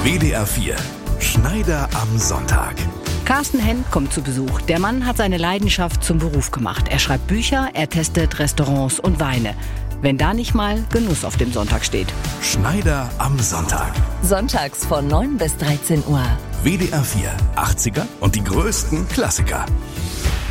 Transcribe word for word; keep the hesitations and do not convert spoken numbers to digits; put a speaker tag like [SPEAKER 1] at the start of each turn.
[SPEAKER 1] W D R vier. Schneider am Sonntag.
[SPEAKER 2] Carsten Henn kommt zu Besuch. Der Mann hat seine Leidenschaft zum Beruf gemacht. Er schreibt Bücher, er testet Restaurants und Weine. Wenn da nicht mal Genuss auf dem Sonntag steht.
[SPEAKER 1] Schneider am Sonntag.
[SPEAKER 3] Sonntags von neun bis dreizehn Uhr.
[SPEAKER 1] W D R vier. achtziger und die größten Klassiker.